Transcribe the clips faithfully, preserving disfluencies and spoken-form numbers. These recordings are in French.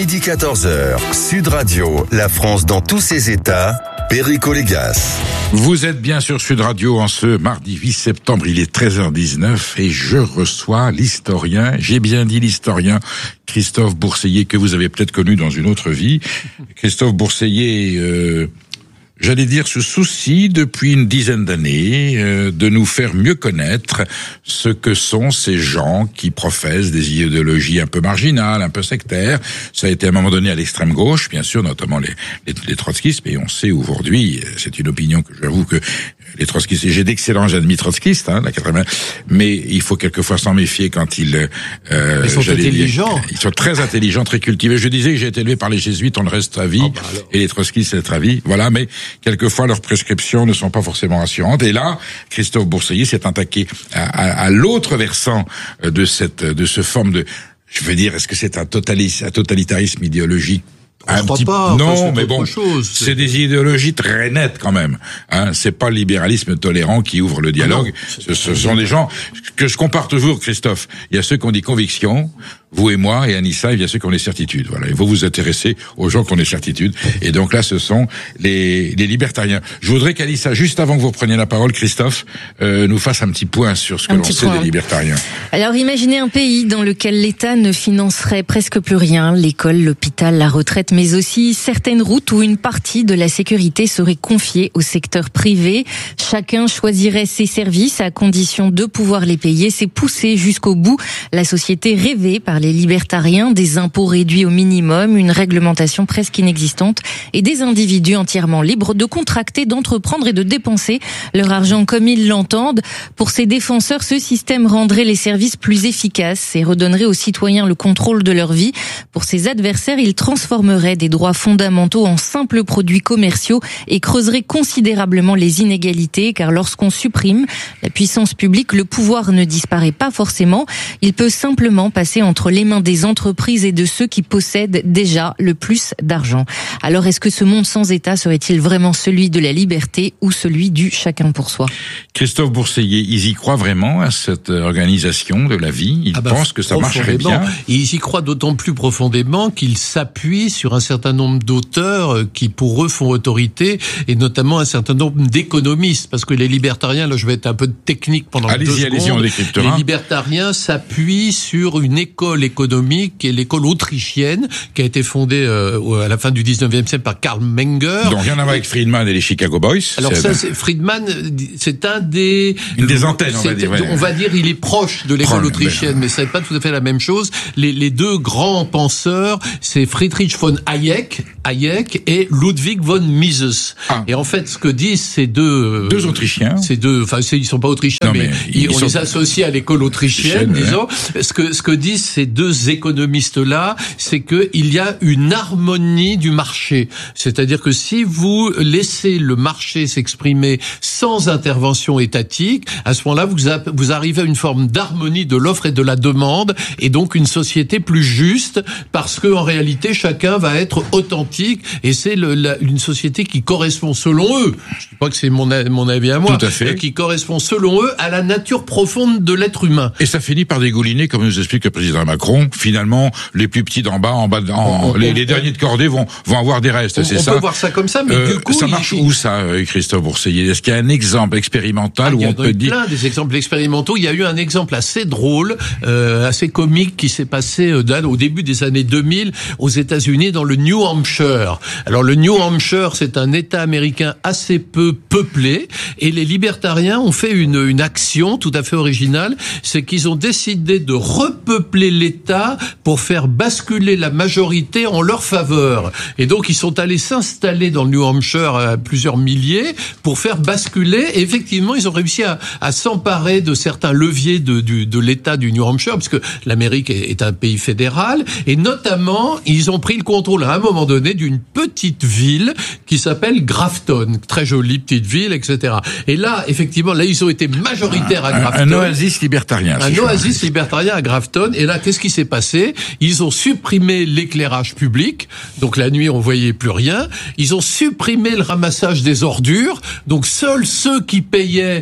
midi quatorze heures, Sud Radio, la France dans tous ses états, Perico Légas. Vous êtes bien sur Sud Radio en ce mardi huit septembre, il est treize heures dix-neuf et je reçois l'historien, j'ai bien dit l'historien, Christophe Bourseiller, que vous avez peut-être connu dans une autre vie. Christophe Bourseiller, euh, j'allais dire, se soucie depuis une dizaine d'années euh, de nous faire mieux connaître ce que sont ces gens qui professent des idéologies un peu marginales, un peu sectaires. Ça a été à un moment donné à l'extrême gauche, bien sûr, notamment les, les, les trotskistes, mais on sait aujourd'hui, c'est une opinion que j'avoue que les trotskistes, et j'ai d'excellents amis trotskistes, hein, la quatre-vingts, mais il faut quelquefois s'en méfier quand ils... Euh, ils sont intelligents. Dire, ils sont très intelligents, très cultivés. Je disais que j'ai été élevé par les jésuites, on le reste à vie, oh bah et les trotskistes, c'est à vie, voilà, mais quelquefois leurs prescriptions ne sont pas forcément rassurantes. Et là, Christophe Bourseiller s'est attaqué à, à, à l'autre versant de cette, de ce forme de, je veux dire, est-ce que c'est un, totalis, un totalitarisme idéologique? Un petit pas, non, mais bon, chose, c'est... c'est des idéologies très nettes quand même. Hein, c'est pas le libéralisme tolérant qui ouvre le dialogue. Ah non, ce, ce sont des gens que je compare toujours, Christophe. Il y a ceux qui ont des convictions, vous et moi, et Anissa, il y a ceux qui ont des certitudes. Voilà, il faut vous intéresser aux gens qui ont des certitudes. Et donc là, ce sont les, les libertariens. Je voudrais qu'Anissa, juste avant que vous preniez la parole, Christophe, euh, nous fasse un petit point sur ce que un l'on sait point. des libertariens. Alors, imaginez un pays dans lequel l'État ne financerait presque plus rien, l'école, l'hôpital, la retraite, mais aussi certaines routes où une partie de la sécurité serait confiée au secteur privé. Chacun choisirait ses services à condition de pouvoir les payer. C'est pousser jusqu'au bout la société rêvée par les libertariens, des impôts réduits au minimum, une réglementation presque inexistante et des individus entièrement libres de contracter, d'entreprendre et de dépenser leur argent comme ils l'entendent. Pour ces défenseurs, ce système rendrait les services plus efficaces et redonnerait aux citoyens le contrôle de leur vie. Pour ses adversaires, il transformerait des droits fondamentaux en simples produits commerciaux et creuserait considérablement les inégalités, car lorsqu'on supprime la puissance publique, le pouvoir ne disparaît pas forcément. Il peut simplement passer entre les mains des entreprises et de ceux qui possèdent déjà le plus d'argent. Alors, est-ce que ce monde sans État serait-il vraiment celui de la liberté ou celui du chacun pour soi? Christophe Bourseiller, ils y croient vraiment à cette organisation de la vie? Ils ah bah, pensent que ça marcherait bien? Ils y croient d'autant plus profondément qu'ils s'appuient sur un certain nombre d'auteurs qui, pour eux, font autorité, et notamment un certain nombre d'économistes, parce que les libertariens, là, je vais être un peu technique pendant allez-y, deux secondes. Allez-y, on décryptera. Les libertariens s'appuient sur une école économique, qui est l'école autrichienne, qui a été fondée euh, à la fin du dix-neuvième siècle par Karl Menger. Donc rien à voir avec Friedman et les Chicago Boys. Alors c'est ça, c'est, Friedman, c'est un des... Une des antennes, on va dire. Ouais. On va dire, il est proche de l'école Proche, autrichienne, mais, mais ça n'est pas tout à fait la même chose. Les, les deux grands penseurs, c'est Friedrich von Hayek, Hayek et Ludwig von Mises. Ah. Et en fait, ce que disent ces deux... Deux Autrichiens. Ces deux... Enfin, ils sont pas autrichiens, non, mais, mais ils, ils on sont... les associe à l'école autrichienne, disons. Ouais. Ce que, ce que disent ces deux économistes-là, c'est que il y a une harmonie du marché. C'est-à-dire que si vous laissez le marché s'exprimer sans intervention étatique, à ce moment-là, vous, a, vous arrivez à une forme d'harmonie de l'offre et de la demande, et donc une société plus juste, parce que en réalité, chacun va être authentique, et c'est le, la, une société qui correspond, selon eux, je ne dis pas que c'est mon, mon avis à moi, tout à fait, qui correspond, selon eux, à la nature profonde de l'être humain. Et ça finit par dégouliner, comme nous explique le président Macron. Finalement, les plus petits d'en bas, en bas, en, on, les, on, les derniers de cordée vont vont avoir des restes. On, c'est on ça. On peut voir ça comme ça, mais euh, du coup, ça marche il, où ça, Christophe Bourseiller? Est-ce qu'il y a un exemple expérimental ah, où on peut dire? Il y a plein des exemples expérimentaux. Il y a eu un exemple assez drôle, euh, assez comique, qui s'est passé euh, au début des années deux mille aux États-Unis, dans le New Hampshire. Alors le New Hampshire, c'est un État américain assez peu peuplé, et les libertariens ont fait une une action tout à fait originale, c'est qu'ils ont décidé de repeupler l'État pour faire basculer la majorité en leur faveur. Et donc ils sont allés s'installer dans le New Hampshire à plusieurs milliers pour faire basculer. Et effectivement, ils ont réussi à, à s'emparer de certains leviers de, du, de l'État du New Hampshire, parce que l'Amérique est, est un pays fédéral. Et notamment, ils ont pris le contrôle à un moment donné d'une petite ville qui s'appelle Grafton, très jolie petite ville, et cetera. Et là, effectivement, là ils ont été majoritaires à Grafton. Un, un oasis libertarien. Un oasis libertarien à Grafton. Et là, qu'est-ce qui s'est passé? Ils ont supprimé l'éclairage public. Donc la nuit, on voyait plus rien. Ils ont supprimé le ramassage des ordures. Donc seuls ceux qui payaient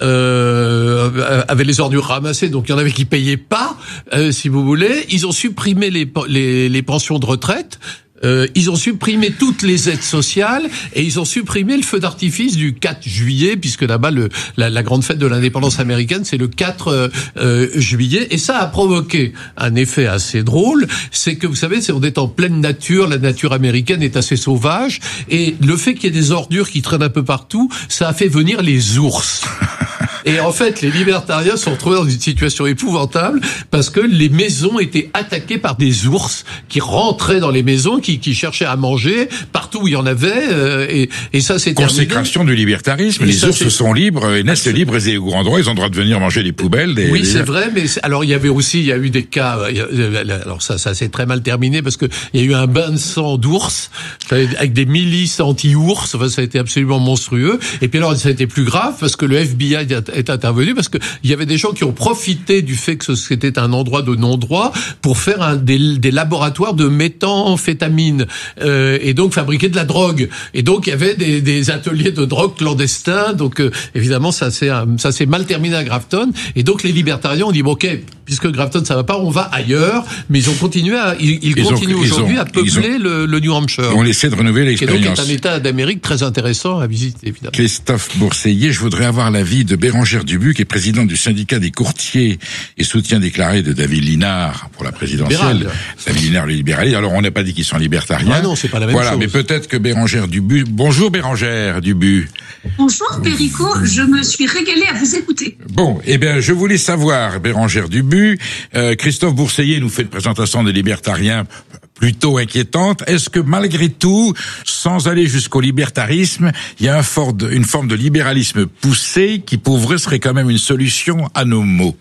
euh, avaient les ordures ramassées, donc il y en avait qui payaient pas, euh, si vous voulez. Ils ont supprimé les, les, les pensions de retraite. Euh, ils ont supprimé toutes les aides sociales et ils ont supprimé le feu d'artifice du quatre juillet, puisque là-bas le, la, la grande fête de l'indépendance américaine c'est le quatre euh, juillet, et ça a provoqué un effet assez drôle. C'est que vous savez, c'est on est en pleine nature, la nature américaine est assez sauvage, et le fait qu'il y ait des ordures qui traînent un peu partout, ça a fait venir les ours. Et en fait, les libertariens se sont retrouvés dans une situation épouvantable parce que les maisons étaient attaquées par des ours qui rentraient dans les maisons, qui, qui cherchaient à manger partout où il y en avait. Euh, et, et ça, c'est consécration du libertarisme. Et les ça, ours sont libres et naissent libres et au grand endroit. Ils ont le droit de venir manger les poubelles. Des, oui, des... c'est vrai. Mais alors, il y avait aussi, il y a eu des cas. Alors ça, ça s'est très mal terminé parce que il y a eu un bain de sang d'ours avec des milices anti-ours. Enfin, ça a été absolument monstrueux. Et puis alors, ça a été plus grave parce que le F B I a est intervenu parce que il y avait des gens qui ont profité du fait que c'était un endroit de non-droit pour faire un, des, des laboratoires de méthamphétamine euh, et donc fabriquer de la drogue. Et donc il y avait des, des ateliers de drogue clandestins. Donc euh, évidemment ça s'est ça s'est mal terminé à Grafton. Et donc les libertariens ont dit bon, ok, puisque Grafton ça va pas, on va ailleurs. Mais ils ont continué à ils, ils, ils continuent aujourd'hui à peupler ont, le, le New Hampshire. On essaie de renouveler l'expérience. Qui donc est un État d'Amérique très intéressant à visiter évidemment. Christophe Bourseiller, je voudrais avoir l'avis de Bérangère Dubuc, qui est président du syndicat des courtiers et soutien déclaré de David Linard pour la présidentielle. Libéral. David Linard, le libéraliste. Alors, on n'a pas dit qu'ils sont libertariens. Ah non, c'est pas la même voilà, chose. Mais peut-être que Bérangère Dubuc... Bonjour Bérangère Dubuc. Bonjour Perico, je me suis régalée à vous écouter. Bon, eh bien, je voulais savoir, Bérangère Dubuc, euh, Christophe Bourseiller nous fait une présentation des libertariens plutôt inquiétante. Est-ce que malgré tout, sans aller jusqu'au libertarisme, il y a un fort de, une forme de libéralisme poussé qui pour vrai serait quand même une solution à nos maux?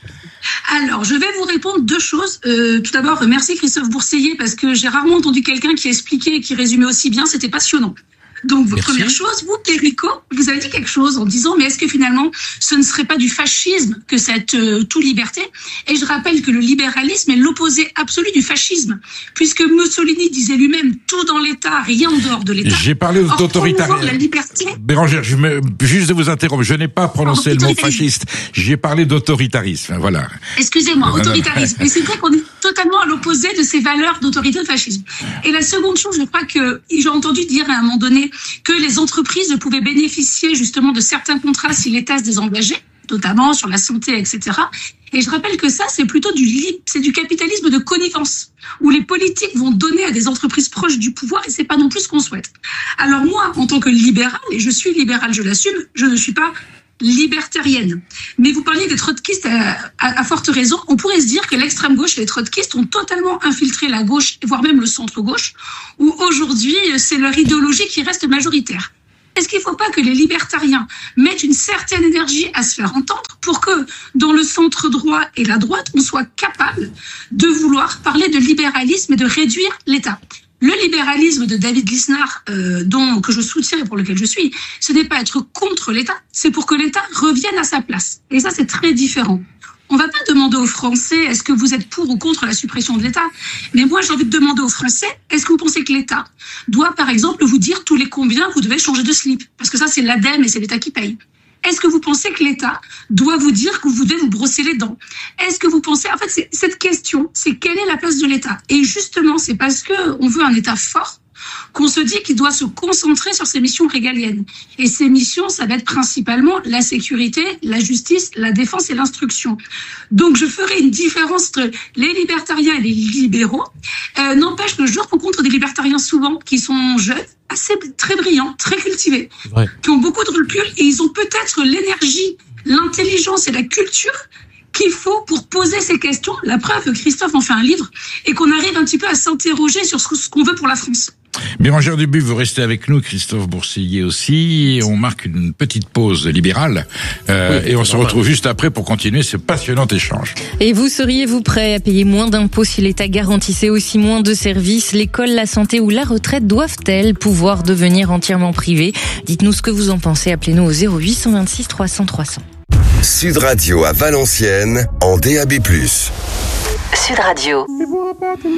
Alors, je vais vous répondre deux choses. Euh, tout d'abord, merci Christophe Bourseiller, parce que j'ai rarement entendu quelqu'un qui expliquait et qui résumait aussi bien, c'était passionnant. Donc, votre première chose, vous, Perico, vous avez dit quelque chose en disant, mais est-ce que finalement, ce ne serait pas du fascisme que cette euh, tout liberté? Et je rappelle que le libéralisme est l'opposé absolu du fascisme, puisque Mussolini disait lui-même, tout dans l'État, rien en dehors de l'État. J'ai parlé d'autoritarisme. La liberté. Bérangère, je me, juste de vous interrompre, je n'ai pas prononcé le mot fasciste. J'ai parlé d'autoritarisme, voilà. Excusez-moi, autoritarisme. Et c'est vrai qu'on est totalement à l'opposé de ces valeurs d'autorité et de fascisme. Et la seconde chose, je crois que j'ai entendu dire à un moment donné que les entreprises pouvaient bénéficier justement de certains contrats si l'État se désengageait, notamment sur la santé, et cetera. Et je rappelle que ça, c'est plutôt du c'est du capitalisme de connivence, où les politiques vont donner à des entreprises proches du pouvoir, et c'est pas non plus ce qu'on souhaite. Alors moi, en tant que libéral, et je suis libéral, je l'assume, je ne suis pas libertarienne. Mais vous parliez des trotskistes à, à, à forte raison. On pourrait se dire que l'extrême gauche et les trotskistes ont totalement infiltré la gauche, voire même le centre-gauche, où aujourd'hui, c'est leur idéologie qui reste majoritaire. Est-ce qu'il ne faut pas que les libertariens mettent une certaine énergie à se faire entendre pour que, dans le centre droit et la droite, on soit capable de vouloir parler de libéralisme et de réduire l'État? Le libéralisme de David Lisnard, euh, dont que je soutiens et pour lequel je suis, ce n'est pas être contre l'État, c'est pour que l'État revienne à sa place. Et ça, c'est très différent. On va pas demander aux Français, est-ce que vous êtes pour ou contre la suppression de l'État? Mais moi, j'ai envie de demander aux Français, est-ce que vous pensez que l'État doit, par exemple, vous dire tous les combien vous devez changer de slip? Parce que ça, c'est l'ADEME et c'est l'État qui paye. Est-ce que vous pensez que l'État doit vous dire que vous devez vous brosser les dents? Est-ce que vous pensez... En fait, c'est, cette question, c'est quelle est la place de l'État? Et justement, c'est parce qu'on veut un État fort qu'on se dit qu'il doit se concentrer sur ses missions régaliennes. Et ces missions, ça va être principalement la sécurité, la justice, la défense et l'instruction. Donc, je ferai une différence entre les libertariens et les libéraux. Euh, n'empêche que je rencontre des libertariens souvent qui sont jeunes, assez très brillants, très cultivés, ouais. qui ont beaucoup de recul et ils ont peut-être l'énergie, l'intelligence et la culture qu'il faut pour poser ces questions. La preuve que Christophe en fait un livre et qu'on arrive un petit peu à s'interroger sur ce qu'on veut pour la France. Bérangère Dubuc, vous restez avec nous, Christophe Bourseiller aussi. On marque une petite pause libérale euh, oui, et on se retrouve juste après pour continuer ce passionnant échange. Et vous seriez-vous prêt à payer moins d'impôts si l'État garantissait aussi moins de services? L'école, la santé ou la retraite doivent-elles pouvoir devenir entièrement privées? Dites-nous ce que vous en pensez. Appelez-nous au zéro huit cent vingt-six trois cents trois cents. Sud Radio à Valenciennes en D A B plus. Sud Radio.